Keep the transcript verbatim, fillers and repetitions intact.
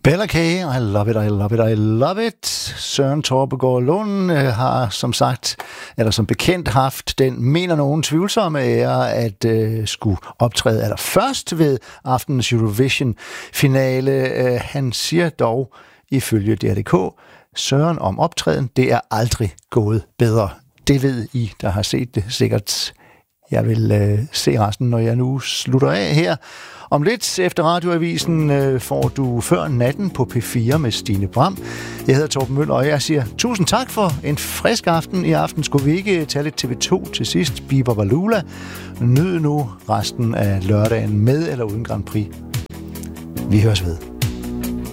Bella K, I love it, I love it, I love it. Søren Torpegaard Lund øh, har som sagt, eller som bekendt haft den, mener nogen tvivlsomme ære, at øh, skulle optræde aller først ved aftenens Eurovision-finale. Øh, han siger dog, ifølge D R D K, Søren om optræden, det er aldrig gået bedre. Det ved I, der har set det sikkert. Jeg vil øh, se resten, når jeg nu slutter af her. Om lidt efter Radioavisen øh, får du Før Natten på P fire med Stine Bram. Jeg hedder Torben Møller, og jeg siger tusind tak for en frisk aften. I aften skulle vi ikke tage lidt T V to til sidst. Biber Valula. Nyd nu resten af lørdagen med eller uden Grand Prix. Vi høres ved.